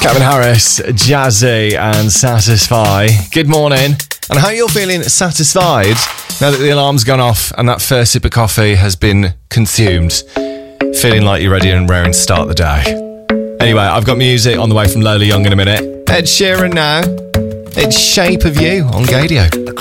Calvin Harris, Jazzy and Satisfy. Good morning. And how you're feeling satisfied now that the alarm's gone off and that first sip of coffee has been consumed. Feeling like you're ready and raring to start the day. Anyway, I've got music on the way from Lola Young in a minute. Ed Sheeran now. It's Shape of You on Gadio.